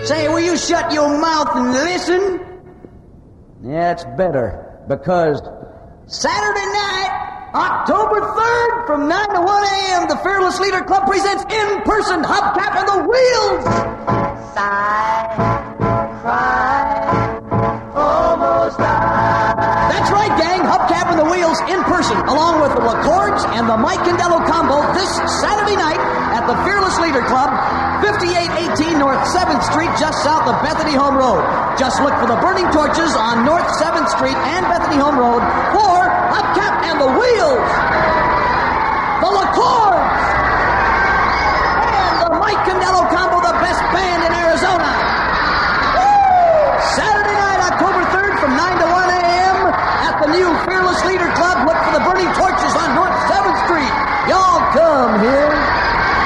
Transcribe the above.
Say, will you shut your mouth and listen? Yeah, it's better, because Saturday night, October 3rd, from 9 to 1 a.m., the Fearless Leader Club presents in-person Hubcap and the Wheels. Sigh, cry, almost die. That's right, gang. Hubcap and the Wheels in person, along with the LaCords and the Mike Condello combo this Saturday night at the Fearless Leader Club, 5818 North 7th Street, just south of Bethany Home Road. Just look for the burning torches on North 7th Street and Bethany Home Road for Hubcap and the Wheels. The LaCords.